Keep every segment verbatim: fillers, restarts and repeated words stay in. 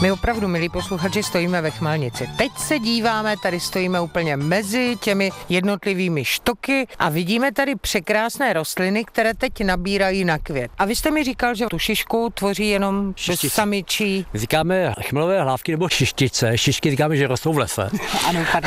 My opravdu, milí posluchači, stojíme ve Chmelnici. Teď se díváme, tady stojíme úplně mezi těmi jednotlivými štoky a vidíme tady překrásné rostliny, které teď nabírají na květ. A vy jste mi říkal, že tu šišku tvoří jenom samičí. Říkáme chmelové hlávky nebo šištice. Šišky říkáme, že rostou v lese. Ano, pardon.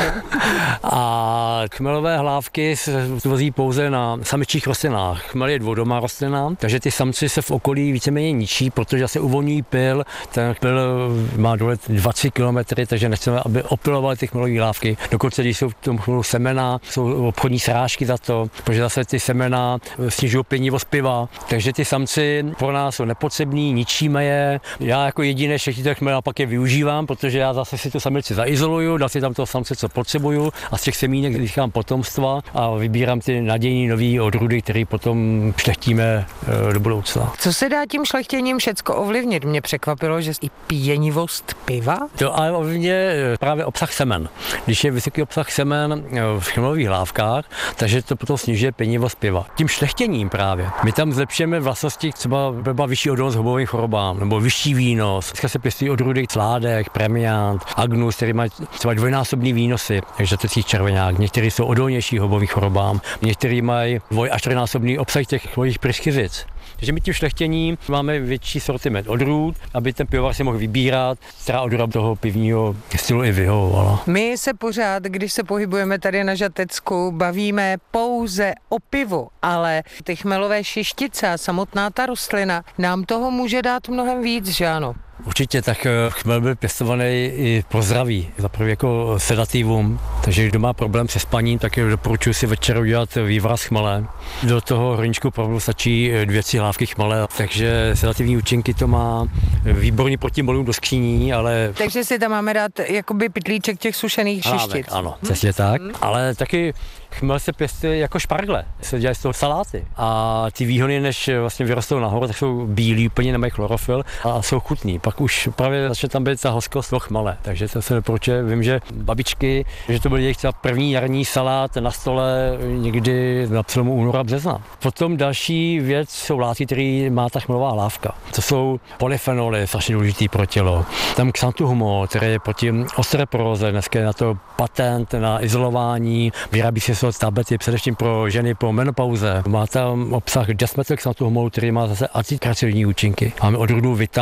A chmelové hlávky se tvoří pouze na samičích rostlinách. Chmel je dvoudomá rostlina, takže ty samci se v okolí víceméně ničí, protože se uvolňují pyl. Ten pyl má dolet dvacet kilometrů, takže nechceme, aby opylovaly ty chmelové hlávky. Dokonce, když jsou v tom chmelu semena, jsou obchodní srážky za to, protože zase ty semena snižují pěnivost piva. Takže ty samci pro nás jsou nepotřební, ničíme je. Já jako jediné všechny těch chmel pak je využívám, protože já zase si tu samici zaizoluju, dám si tam toho samce, co potřebuju, a z těch semínek získám potomstva a vybírám ty nadějný nový odrůdy, které potom šlechtíme do budoucna. Co se dá tím šlechtěním všecko ovlivnit? Mě překvapilo, že i pěnivost piva? To ale ovlivňuje právě obsah semen. Když je vysoký obsah semen v chmelových hlávkách, takže to potom snižuje pěnivost piva. Tím šlechtěním právě. My tam zlepšujeme vlastnosti, třeba byla vyšší odolnost hubovým chorobám nebo vyšší výnos. Dneska se pěstují odrůdy sládek, premiant, agnus, který mají třeba dvojnásobný výnosy, takže to je červeňák. Někteří jsou odolnější hubovým chorobám, někteří mají dvoj až trojnásobný obsah těch chmelových pryskyřic. Takže my tím šlechtěním máme větší sortiment odrůd, aby ten pivovar si mohl vybírat, která odrůda toho pivního stylu i vyhovovala. My se pořád, když se pohybujeme tady na Žatecku, bavíme pouze o pivu, ale ty chmelové šištice a samotná ta rostlina nám toho může dát mnohem víc, že ano? Určitě, tak chmel byl pěstovaný i pro zdraví, zaprvé jako sedativum, takže kdo má problém se spaním, tak doporučuji si večer udělat vývar z chmele. Do toho hrníčku opravdu stačí dvě, tři hlávky chmele, takže sedativní účinky to má, výborný proti molům do skříní, ale... Takže si tam máme dát jakoby pytlíček těch sušených hlávek, šištic. ano, přesně tak, ale taky chmel se pěstuje jako špargle, se dělají z toho saláty a ty výhony, než vlastně vyrostou nahoru, tak jsou bílí, úplně nemají chlorofyl a jsou chutný. Pak už právě začne tam být ta hořkost toho chmele, takže to se nepročuje. Vím, že babičky, že to byl jejich třeba první jarní salát na stole někdy na přelomu února března. Potom další věc jsou látky, které má ta chmelová hlávka. To jsou polyfenoly, strašně důležitý pro tělo. Tam xanthuhumol, který je proti osteoporóze, dneska je na to patent na izolování, vyrábí se z tablety především pro ženy po menopauze. Má tam obsah desmetylxanthuhumolu, který má zase antikarcinogenní účinky. Máme odrůdu Vita,